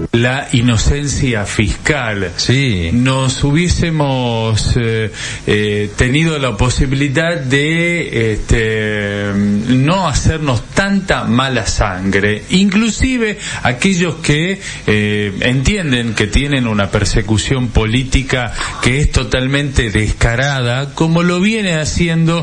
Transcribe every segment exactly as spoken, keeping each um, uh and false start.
la inocencia fiscal. Sí. Nos hubiésemos eh, eh, tenido la posibilidad de este, no hacernos tanta mala sangre, inclusive aquellos que eh, entienden que tienen una persecución política que es totalmente descarada, como lo viene haciendo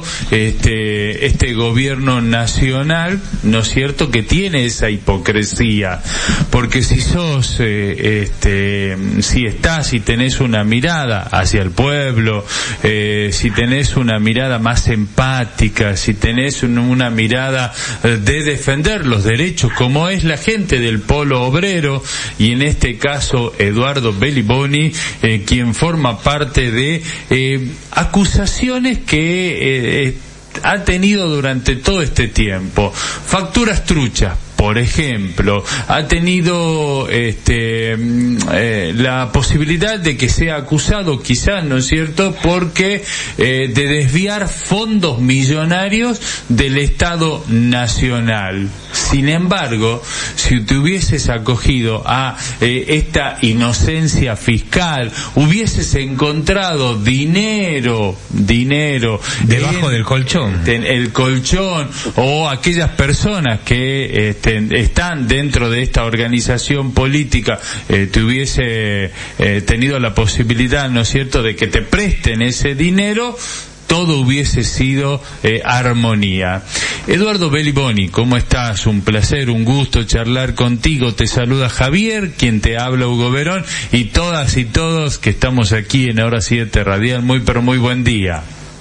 este, este gobierno nacional, ¿no es cierto?, que tiene esa hipocresía, porque si sos Eh, este, si estás y tenés una mirada hacia el pueblo, eh, si tenés una mirada más empática, si tenés un, una mirada de defender los derechos, como es la gente del polo obrero, y en este caso Eduardo Beliboni, eh, quien forma parte de eh, acusaciones que eh, ha tenido durante todo este tiempo, facturas truchas. Por ejemplo, ha tenido este eh, la posibilidad de que sea acusado, quizás, ¿no es cierto?, porque eh, de desviar fondos millonarios del Estado Nacional. Sin embargo, si te hubieses acogido a eh, esta inocencia fiscal, hubieses encontrado dinero, dinero debajo en, del colchón, en el colchón, o aquellas personas que este, están dentro de esta organización política, eh, te hubiese eh, tenido la posibilidad, ¿no es cierto?, de que te presten ese dinero, todo hubiese sido eh, armonía. Eduardo Beliboni, ¿cómo estás? Un placer, un gusto charlar contigo. Te saluda Javier, quien te habla, Hugo Verón, y todas y todos que estamos aquí en Hora siete Radial. Muy pero muy buen día.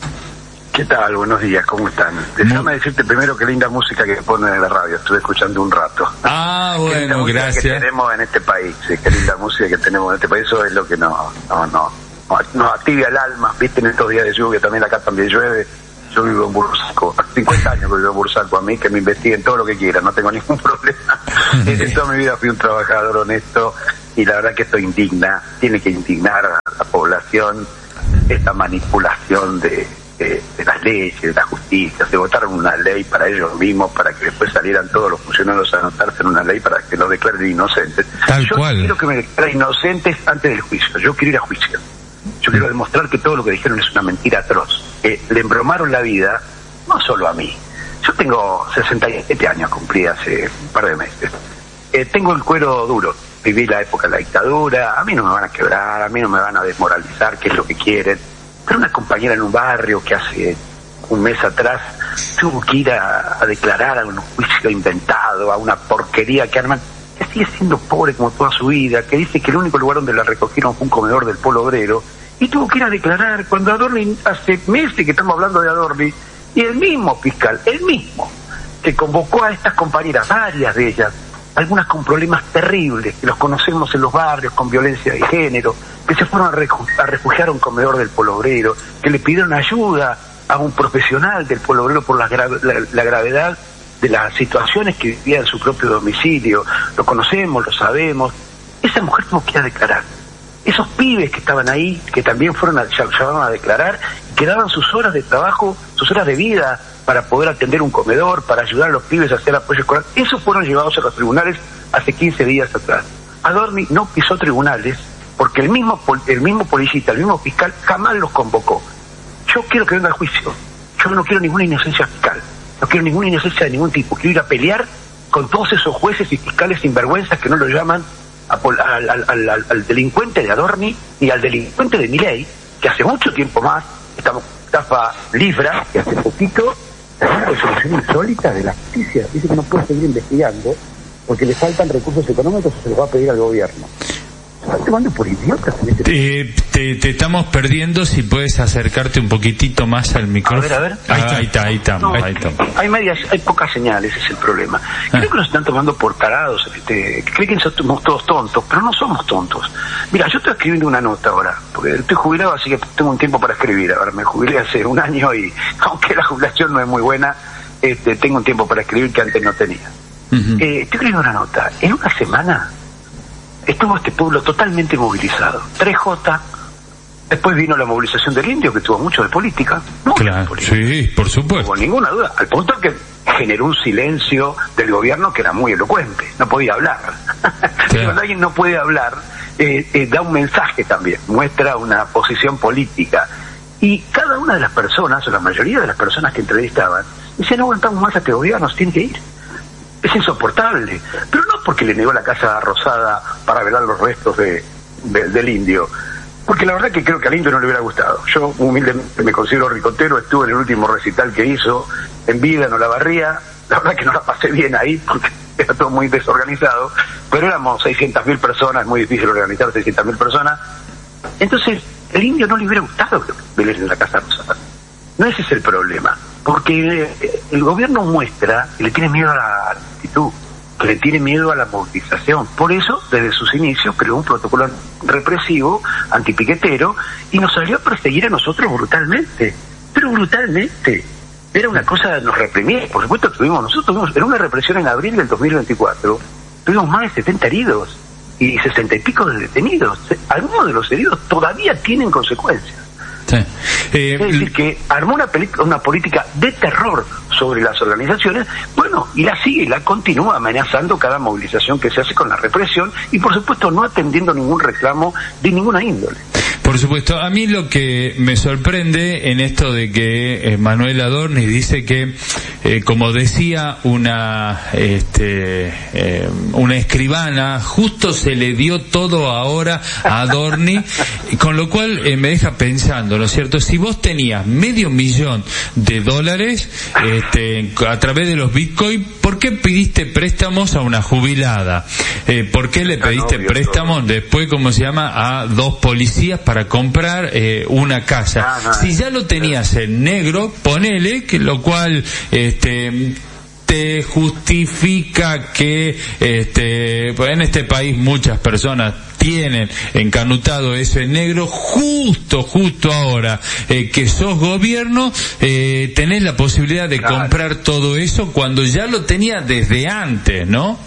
¿Qué tal? Buenos días, ¿cómo están? Déjame decirte primero qué linda música que ponen en la radio, estuve escuchando un rato. Ah, bueno, qué gracias. Que tenemos en este país, sí, qué linda música que tenemos en este país, eso es lo que no, no, no, nos activa el alma, viste, en estos días de lluvia, también acá también llueve. Yo vivo en Bursaco, hace cincuenta años que vivo en Bursaco, a mí que me investiguen todo lo que quieran, no tengo ningún problema. En toda mi vida fui un trabajador honesto y la verdad que estoy indigna, tiene que indignar a la población esta manipulación de De, de las leyes, de la justicia. Se votaron una ley para ellos mismos, para que después salieran todos los funcionarios a anotarse en una ley para que los declaren inocentes. Tal yo cual. no quiero que me declaren inocentes antes del juicio, yo quiero ir a juicio. Yo quiero demostrar que todo lo que dijeron es una mentira atroz. Eh, le embromaron la vida, no solo a mí. Yo tengo sesenta y siete años, cumplí hace un par de meses. Eh, tengo el cuero duro, viví la época de la dictadura, a mí no me van a quebrar, a mí no me van a desmoralizar, que es lo que quieren. Pero una compañera en un barrio que hace un mes atrás tuvo que ir a, a declarar a un juicio inventado, a una porquería que arman, que sigue siendo pobre como toda su vida, que dice que el único lugar donde la recogieron fue un comedor del Polo Obrero, y tuvo que ir a declarar cuando Adorni, hace meses que estamos hablando de Adorni, y el mismo fiscal, el mismo, que convocó a estas compañeras, varias de ellas, algunas con problemas terribles, que los conocemos en los barrios, con violencia de género, que se fueron a, refu- a refugiar a un comedor del Polo Obrero, que le pidieron ayuda a un profesional del Polo Obrero por la, gra- la, la gravedad de las situaciones que vivía en su propio domicilio. Lo conocemos, lo sabemos. Esa mujer tuvo que ir a declarar. Esos pibes que estaban ahí, que también fueron a, llamaron a declarar, que daban sus horas de trabajo, sus horas de vida, para poder atender un comedor, para ayudar a los pibes a hacer apoyo escolar. Esos fueron llevados a los tribunales hace quince días atrás. Adorni no pisó tribunales porque el mismo el mismo policista, el mismo fiscal jamás los convocó. Yo quiero que venga al juicio. Yo no quiero ninguna inocencia fiscal. No quiero ninguna inocencia de ningún tipo. Quiero ir a pelear con todos esos jueces y fiscales sinvergüenzas que no lo llaman a, al, al, al, al delincuente de Adorni ni al delincuente de Milei, que hace mucho tiempo más estamos estafa Libra, que hace poquito una resolución insólita de la justicia, dice que no puede seguir investigando porque le faltan recursos económicos y se los va a pedir al gobierno. Se están tomando por idiotas en este te, te, te estamos perdiendo, si puedes acercarte un poquitito más al micrófono. A ver, a ver. Ah, ahí está, ahí está, no, ahí está. Hay medias, hay pocas señales, ese es el problema. Creo ah. que nos están tomando por tarados, este, creen que somos todos tontos, pero no somos tontos. Mira, yo estoy escribiendo una nota ahora, porque estoy jubilado, asy que tengo un tiempo para escribir. Ahora me jubilé hace un año y, aunque la jubilación no es muy buena, este, tengo un tiempo para escribir que antes no tenía. Uh-huh. Eh, estoy escribiendo una nota. En una semana estuvo este pueblo totalmente movilizado. tres J, después vino la movilización del indio, que tuvo mucho de política. Mucho claro, de política. Sí, por supuesto. No hubo ninguna duda, al punto que generó un silencio del gobierno que era muy elocuente, no podía hablar. Sí, Sí. Cuando alguien no puede hablar, eh, eh, da un mensaje también, muestra una posición política. Y cada una de las personas, o la mayoría de las personas que entrevistaban, dicen, no aguantamos más a este gobierno, se tiene que ir. Es insoportable. Pero no porque le negó la Casa Rosada para velar los restos de, de, del indio. Porque la verdad que creo que al indio no le hubiera gustado. Yo humildemente me considero ricotero, estuve en el último recital que hizo, en vida, en Olavarría. La verdad que no la pasé bien ahí, porque era todo muy desorganizado, pero éramos seiscientas mil personas, es muy difícil organizar seiscientas mil personas. Entonces, el indio no le hubiera gustado velar en la Casa Rosada. No ese es el problema, porque el gobierno muestra que le tiene miedo a la actitud, que le tiene miedo a la movilización. Por eso, desde sus inicios, creó un protocolo represivo, antipiquetero, y nos salió a perseguir a nosotros brutalmente, pero brutalmente. Era una cosa, nos reprimía, por supuesto tuvimos, nosotros tuvimos, era una represión en abril del dos mil veinticuatro, tuvimos más de setenta heridos y sesenta y pico de detenidos. Algunos de los heridos todavía tienen consecuencias. Sí. Eh, es decir, que armó una, una política de terror sobre las organizaciones, bueno, y la sigue y la continúa amenazando cada movilización que se hace con la represión y por supuesto no atendiendo ningún reclamo de ninguna índole. Por supuesto, a mí lo que me sorprende en esto de que eh, Manuel Adorni dice que, eh, como decía una este, eh, una escribana, justo se le dio todo ahora a Adorni, con lo cual eh, me deja pensando, ¿no es cierto? Si vos tenías medio millón de dólares este, a través de los Bitcoin, ¿por qué pidiste préstamos a una jubilada? Eh, ¿Por qué le pediste préstamos después, como se llama, a dos policías para para comprar eh, una casa? No, no, si ya lo tenías en negro, ponele, que lo cual este te justifica que este pues en este país muchas personas tienen encanutado ese negro, justo, justo ahora eh, que sos gobierno, eh, tenés la posibilidad de claro. comprar todo eso cuando ya lo tenía desde antes, ¿no?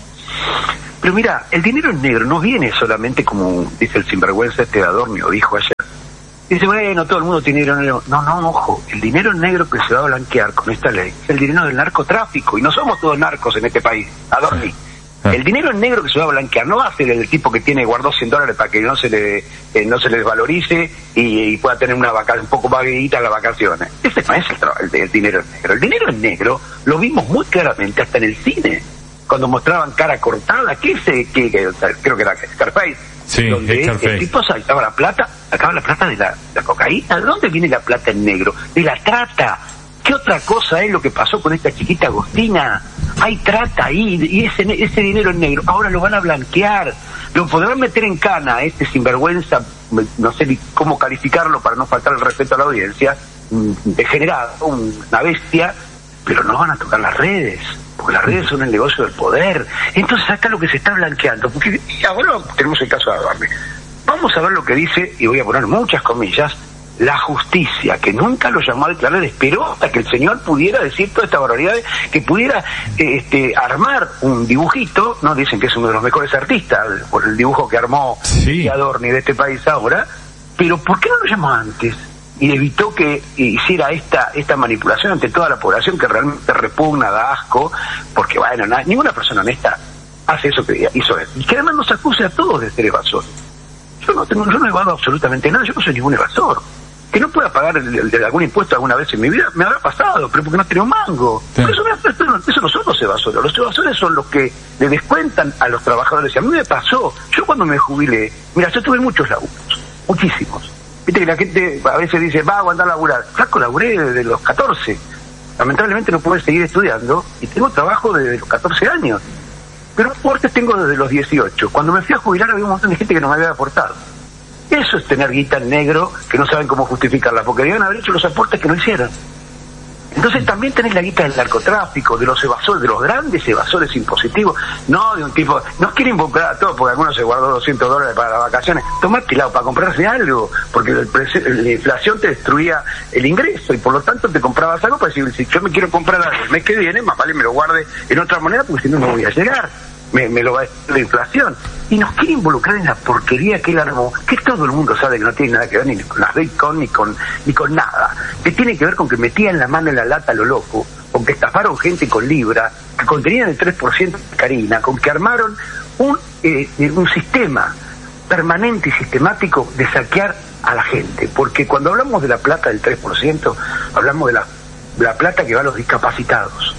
Pero mira, el dinero en negro no viene solamente como dice el sinvergüenza este Adorni, o dijo ayer. Dice, bueno, todo el mundo tiene dinero en negro. No, no, ojo, el dinero en negro que se va a blanquear con esta ley es el dinero del narcotráfico, y no somos todos narcos en este país, Adorni. Ah. El dinero en negro que se va a blanquear no va a ser el tipo que tiene guardó cien dólares para que no se le eh, no se le desvalorice y, y pueda tener una vaca, un poco más en las vacaciones. Ese no es el, el, el dinero en negro. El dinero en negro lo vimos muy claramente hasta en el cine, cuando mostraban cara cortada, que ese, que, que creo que era Scarface, sí, donde Scarface. El tipo sacaba la plata, sacaba la plata de la, la cocaína. ¿De dónde viene la plata en negro? De la trata. ¿Qué otra cosa es lo que pasó con esta chiquita Agostina? Hay trata ahí, y ese, ese dinero en negro, ahora lo van a blanquear, lo podrán meter en cana, este sinvergüenza, no sé ni cómo calificarlo para no faltar el respeto a la audiencia, degenerado, una bestia, pero no van a tocar las redes, porque las redes son el negocio del poder. Entonces acá lo que se está blanqueando, porque ahora tenemos el caso de Adorni. Vamos a ver lo que dice, y voy a poner muchas comillas, la justicia, que nunca lo llamó a declarar, esperó hasta que el señor pudiera decir toda esta barbaridad, que pudiera este, armar un dibujito, no dicen que es uno de los mejores artistas, por el dibujo que armó sí. Adorni de este país ahora, pero ¿por qué no lo llamó antes? Y evitó que hiciera esta esta manipulación ante toda la población, que realmente repugna, da asco, porque bueno, na, ninguna persona honesta hace eso que hizo él. Y que además nos acuse a todos de ser evasor. Yo no tengo, yo no evado absolutamente nada, yo no soy ningún evasor. Que no pueda pagar el, el, el, algún impuesto alguna vez en mi vida, me habrá pasado, pero porque no tengo mango. Sí. Pero eso, eso, eso no son los evasores. Los evasores son los que le descuentan a los trabajadores. Y a mí me pasó, yo cuando me jubilé, mira, yo tuve muchos laburos, muchísimos. Viste que la gente a veces dice, va a aguantar a laburar. Flaco, laburé desde los catorce. Lamentablemente no pude seguir estudiando y tengo trabajo desde los catorce años. Pero aportes tengo desde los dieciocho. Cuando me fui a jubilar había un montón de gente que no me había aportado. Eso es tener guita en negro, que no saben cómo justificarla, porque debían haber hecho los aportes que no hicieron. Entonces también tenés la guita del narcotráfico, de los evasores, de los grandes evasores impositivos, no de un tipo, no quiere involucrar a todos, porque algunos se guardó doscientos dólares para las vacaciones, tomátelo para comprarse algo, porque el prese, la inflación te destruía el ingreso, y por lo tanto te comprabas algo para decir, si yo me quiero comprar algo el mes que viene, más vale me lo guarde en otra moneda, porque si no, no voy a llegar. Me, me lo va a decir la inflación, y nos quiere involucrar en la porquería que él armó, que todo el mundo sabe que no tiene nada que ver ni con las Bitcoin ni con ni con nada, que tiene que ver con que metían la mano en la lata a lo loco, con que estafaron gente con Libra, que contenían el tres por ciento de Karina, con que armaron un, eh, un sistema permanente y sistemático de saquear a la gente, porque cuando hablamos de la plata del tres por ciento, hablamos de la, de la plata que va a los discapacitados.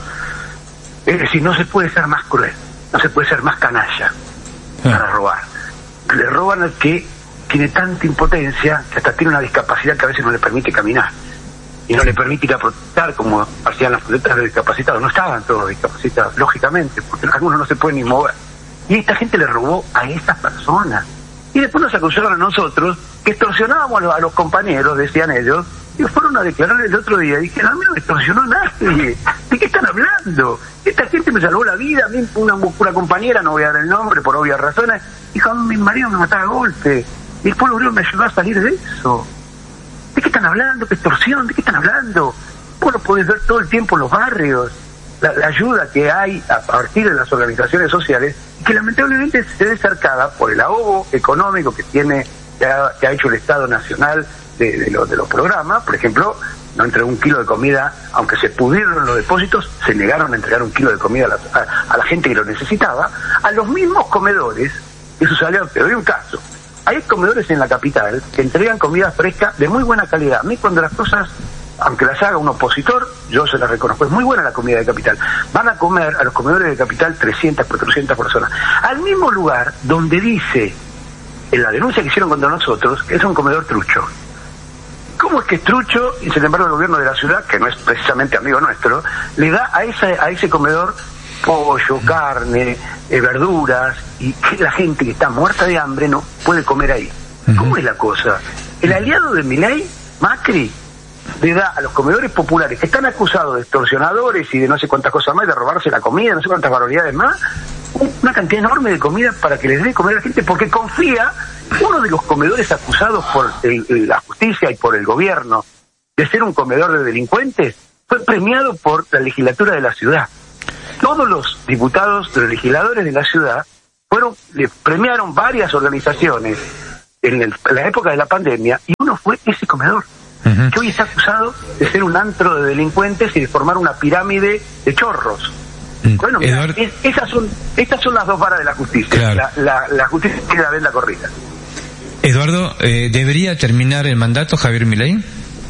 Es decir, no se puede ser más cruel, no se puede ser más canalla para robar. Le roban al que tiene tanta impotencia que hasta tiene una discapacidad que a veces no le permite caminar y no le permite ir a protestar como hacían las protestas de discapacitados. No estaban todos discapacitados, lógicamente, porque algunos no se pueden ni mover. Y esta gente le robó a esas personas. Y después nos acusaron a nosotros que extorsionábamos a los, a los compañeros, decían ellos, y fueron a declarar el otro día. Y dijeron, a mí no me extorsionó nadie. ¿De qué están hablando? Esta gente me salvó la vida. A mí una, una compañera, no voy a dar el nombre por obvias razones, dijo, a mí mi marido me mataba a golpe. Y el pueblo obrero me ayudó a salir de eso. ¿De qué están hablando? ¿Qué extorsión? ¿De qué están hablando? Vos lo podés ver todo el tiempo en los barrios. La, la ayuda que hay a partir de las organizaciones sociales, que lamentablemente se ve cercada por el ahogo económico que tiene, que ha, que ha hecho el Estado Nacional de, de, los, de los programas. Por ejemplo, no entregó un kilo de comida, aunque se pudieron los depósitos, se negaron a entregar un kilo de comida a la, a, a la gente que lo necesitaba, a los mismos comedores. Eso salió, te doy un caso. Hay comedores en la capital que entregan comida fresca de muy buena calidad. A mí cuando las cosas, aunque las haga un opositor, yo se las reconozco, es muy buena la comida de capital. Van a comer a los comedores de capital trescientas, cuatrocientas personas. Al mismo lugar donde dice, en la denuncia que hicieron contra nosotros, que es un comedor trucho. ¿Cómo es que es trucho y sin embargo el gobierno de la ciudad, que no es precisamente amigo nuestro, le da a, esa, a ese comedor pollo, carne, eh, verduras, y que la gente que está muerta de hambre no puede comer ahí? ¿Cómo es la cosa? El aliado de Milei, Macri, le da a los comedores populares que están acusados de extorsionadores y de no sé cuántas cosas más, de robarse la comida, no sé cuántas barbaridades más, una cantidad enorme de comida para que les dé de comer a la gente, porque confía, uno de los comedores acusados por el, la justicia y por el gobierno de ser un comedor de delincuentes, fue premiado por la legislatura de la ciudad. Todos los diputados, los legisladores de la ciudad, fueron, le premiaron varias organizaciones en, el, en la época de la pandemia, y uno fue ese comedor, uh-huh. que hoy está acusado de ser un antro de delincuentes y de formar una pirámide de chorros. Uh-huh. Bueno, mira, es, esas son estas son las dos varas de la justicia. Claro. La, la, la justicia tiene la venda corrida. Eduardo, eh, ¿debería terminar el mandato Javier Milei?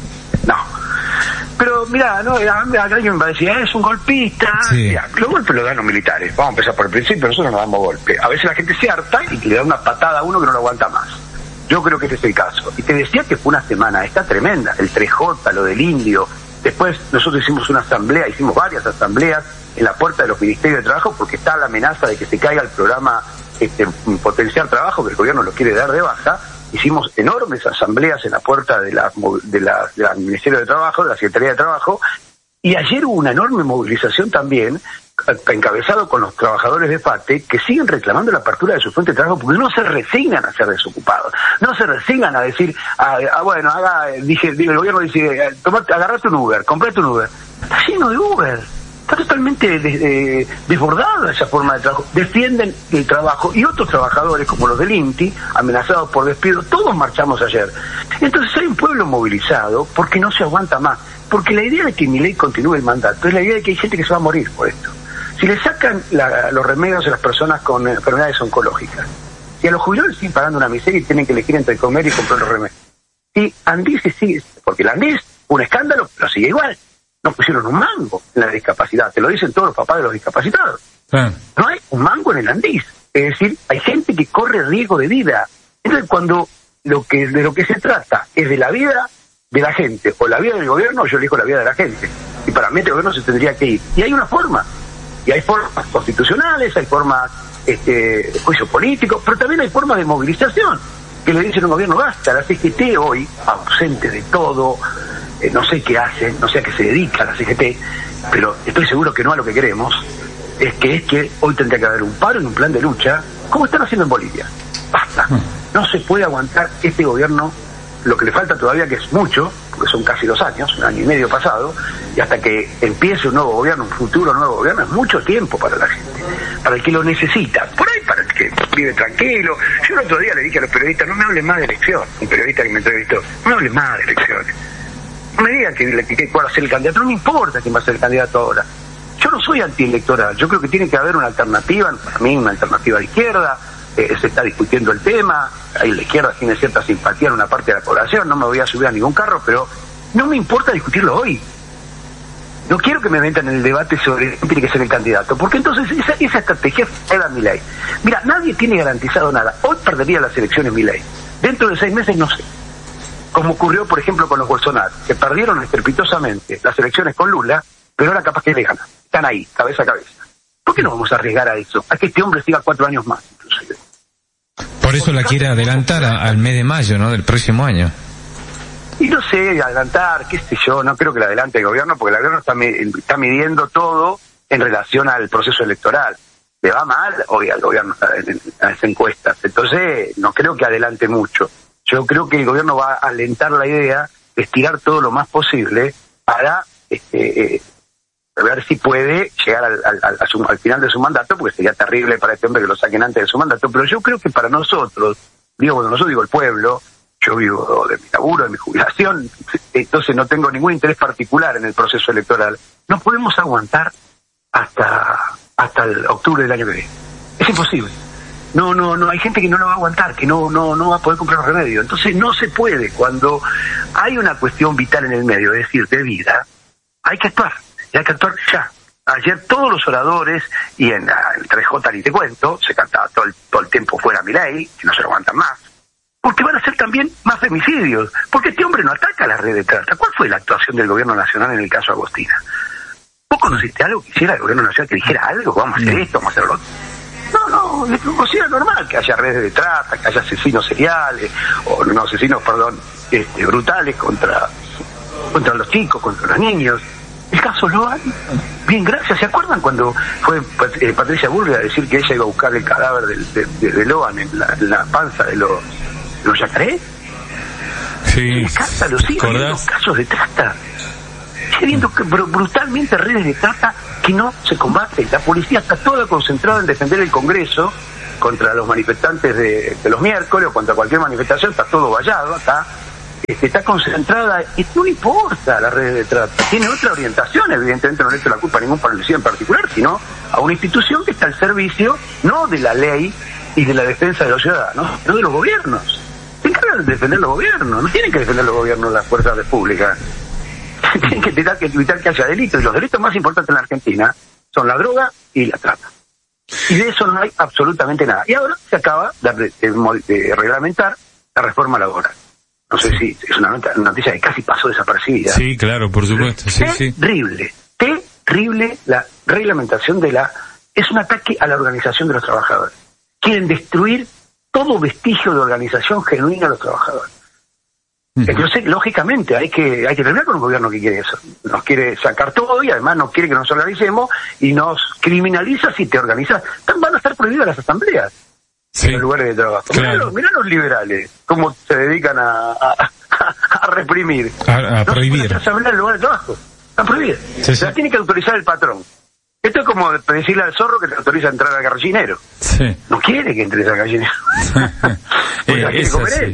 No. Pero mirá, no, alguien me va a decir, es un golpista. Sí. Mirá, los golpes los dan los militares. Vamos a empezar por el principio, nosotros no damos golpe. A veces la gente se harta y le da una patada a uno que no lo aguanta más. Yo creo que ese es el caso. Y te decía que fue una semana esta tremenda, el tres J, lo del indio. Después nosotros hicimos una asamblea, hicimos varias asambleas en la puerta de los ministerios de trabajo, porque está la amenaza de que se caiga el programa este, Potenciar Trabajo, que el gobierno lo quiere dar de baja. Hicimos enormes asambleas en la puerta de la, de la, de la Ministerio de Trabajo, de la Secretaría de Trabajo, y ayer hubo una enorme movilización también, encabezado con los trabajadores de FATE, que siguen reclamando la apertura de su fuente de trabajo, porque no se resignan a ser desocupados, no se resignan a decir, ah, ah, bueno, haga, dije, dije, el gobierno dice, tomate, agarrate un Uber, comprate un Uber. Está lleno de Uber. Está totalmente des, eh, desbordada esa forma de trabajo. Defienden el trabajo, y otros trabajadores como los del INTI, amenazados por despido, todos marchamos ayer. Entonces hay un pueblo movilizado porque no se aguanta más, porque la idea de que Milei continúe el mandato es la idea de que hay gente que se va a morir por esto. Si le sacan la, los remedios a las personas con enfermedades oncológicas, si a los jubilados siguen pagando una miseria y tienen que elegir entre comer y comprar los remedios, si Andís sigue, porque el Andís, un escándalo, pero sigue igual. No pusieron un mango en la discapacidad, te lo dicen todos los papás de los discapacitados. Ah. No hay un mango en el Andís. Es decir, hay gente que corre riesgo de vida. Entonces, cuando lo que de lo que se trata es de la vida de la gente, o la vida del gobierno, yo elijo la vida de la gente. Y para mí este gobierno se tendría que ir. Y hay una forma. Y hay formas constitucionales, hay formas este, de juicio político, pero también hay formas de movilización. Que le dicen a un gobierno, basta, la C G T hoy, ausente de todo, Eh, no sé qué hace, no sé a qué se dedica la C G T, pero estoy seguro que no a lo que queremos, es que es que hoy tendría que haber un paro y un plan de lucha, como están haciendo en Bolivia. Basta. No se puede aguantar este gobierno, lo que le falta todavía, que es mucho, porque son casi dos años, un año y medio pasado, y hasta que empiece un nuevo gobierno, un futuro nuevo gobierno, es mucho tiempo para la gente, para el que lo necesita, por ahí para el que vive tranquilo. Yo el otro día le dije a los periodistas, no me hablen más de elección, un periodista que me entrevistó, no me hablen más de elecciones. No me digan que, que, que cuál va a ser el candidato, no me importa quién va a ser el candidato ahora. Yo yo no soy antielectoral, yo creo que tiene que haber una alternativa, para mí una alternativa de izquierda, eh, se está discutiendo el tema, ahí la izquierda tiene cierta simpatía en una parte de la población, no me voy a subir a ningún carro, pero no me importa discutirlo hoy. No quiero que me metan en el debate sobre quién tiene que ser el candidato, porque entonces esa, esa estrategia era Milei. Mira, nadie tiene garantizado nada. Hoy perdería las elecciones Milei. Dentro de seis meses no sé. Como ocurrió, por ejemplo, con los Bolsonaro, que perdieron estrepitosamente las elecciones con Lula, pero ahora capaz que le ganan. Están ahí, cabeza a cabeza. ¿Por qué no vamos a arriesgar a eso? A que este hombre siga cuatro años más, inclusive. Por eso la quiere adelantar a, al mes de mayo, ¿no? Del próximo año. Y no sé, adelantar, qué sé yo, no creo que la adelante el gobierno, porque el gobierno está, está midiendo todo en relación al proceso electoral. Le va mal hoy al gobierno en las encuestas, entonces no creo que adelante mucho. Yo creo que el gobierno va a alentar la idea de estirar todo lo más posible para este, eh, ver si puede llegar al, al, al, a su, al final de su mandato, porque sería terrible para este hombre que lo saquen antes de su mandato, pero yo creo que para nosotros, digo, cuando nosotros digo el pueblo, yo vivo de mi laburo, de mi jubilación, entonces no tengo ningún interés particular en el proceso electoral. No podemos aguantar hasta hasta el octubre del año que viene. Es imposible. No, no, no, hay gente que no lo va a aguantar, que no, no, no va a poder comprar los remedios. Entonces no se puede. Cuando hay una cuestión vital en el medio, es decir, de vida, hay que actuar. Y hay que actuar ya. Ayer todos los oradores, y en el tres J ni te cuento, se cantaba todo el, todo el tiempo fuera Milei, que no se lo aguantan más. Porque van a ser también más femicidios. Porque este hombre no ataca a la red de trata. ¿Cuál fue la actuación del gobierno nacional en el caso Agostina? ¿Vos conociste algo que hiciera el gobierno nacional que dijera algo? Vamos a hacer esto, vamos a hacer lo otro. No, no, es considera normal que haya redes de trata, que haya asesinos seriales, o no asesinos, perdón, este, brutales contra, contra los chicos, contra los niños. El caso Loan, bien, gracias. ¿Se acuerdan cuando fue eh, Patricia Bullrich a decir que ella iba a buscar el cadáver del, de, de, de Loan en la, en la panza de los, de los yacarés? Sí. Casa, los hijos, los casos de trata. Estoy viendo que br brutalmente redes de trata que no se combate. La policía está toda concentrada en defender el Congreso contra los manifestantes de, de los miércoles o contra cualquier manifestación, está todo vallado acá. Este, está concentrada, y no importa la red de trata, tiene otra orientación, evidentemente no le echo la culpa a ningún policía en particular, sino a una institución que está al servicio, no de la ley y de la defensa de los ciudadanos, no de los gobiernos. Se encargan de defender los gobiernos, no tienen que defender los gobiernos las fuerzas repúblicas. Tienen que evitar que, evitar que haya delitos, y los delitos más importantes en la Argentina son la droga y la trata. Y de eso no hay absolutamente nada. Y ahora se acaba de, de, de reglamentar la reforma laboral. No sé si es una noticia que casi pasó desapercibida. Sí, claro, por supuesto. Sí, terrible, sí. terrible la reglamentación de la... Es un ataque a la organización de los trabajadores. Quieren destruir todo vestigio de organización genuina de los trabajadores. Uh-huh. Entonces, lógicamente, hay que hay que terminar con un gobierno que quiere eso. Nos quiere sacar todo y además nos quiere que nos organicemos y nos criminaliza si te organizas. Van a estar prohibidas las asambleas. Sí, en los lugares de trabajo. Claro. Mirá, los, mirá los liberales, cómo se dedican a, a, a reprimir. A, a prohibir. Las asambleas en los lugares de trabajo. Están prohibidas. Sí, sí. Las tiene que autorizar el patrón. Esto es como decirle al zorro que te autoriza a entrar al gallinero. Sí. No quiere que entres al gallinero. eh, es así.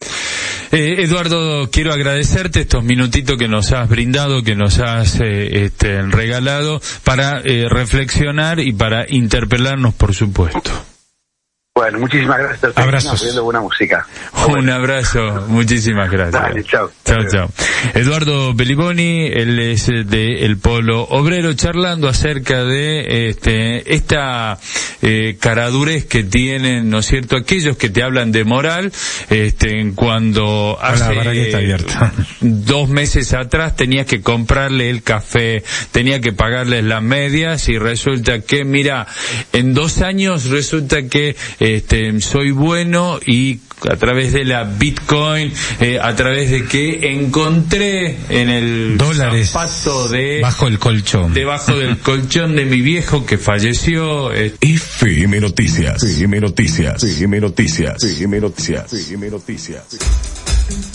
Eh, Eduardo, quiero agradecerte estos minutitos que nos has brindado, que nos has eh, este, regalado para eh, reflexionar y para interpelarnos, por supuesto. Bueno, muchísimas gracias a ustedes. Abrazos. Poniendo buena música. Un bueno. abrazo, muchísimas gracias. Dale, chao. Chao, chao. Eduardo Belliboni, él es de El Polo Obrero, charlando acerca de este esta eh, caradurez que tienen, ¿no es cierto?, aquellos que te hablan de moral, este cuando hace eh, dos meses atrás tenías que comprarle el café, tenía que pagarles las medias y resulta que, mira, en dos años resulta que Este, soy bueno y a través de la Bitcoin, eh, a través de que encontré en el dólares zapato de bajo el colchón, debajo del colchón de mi viejo que falleció. Eh. F M Noticias, F M Noticias, F M Noticias, F M Noticias, F M Noticias.